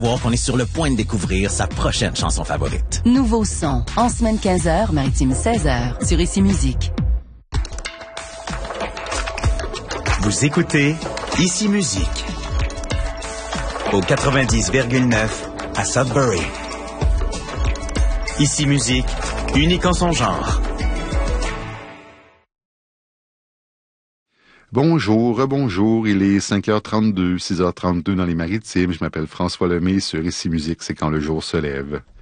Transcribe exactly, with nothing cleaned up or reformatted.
Voir qu'on est sur le point de découvrir sa prochaine chanson favorite. Nouveau son, en semaine quinze heures, maritime seize heures, sur Ici Musique. Vous écoutez Ici Musique au quatre-vingt-dix virgule neuf à Sudbury. Ici Musique, unique en son genre. Bonjour, bonjour, il est cinq heures trente-deux, six heures trente-deux dans les Maritimes. Je m'appelle François Lemay sur Ici Musique, c'est quand le jour se lève.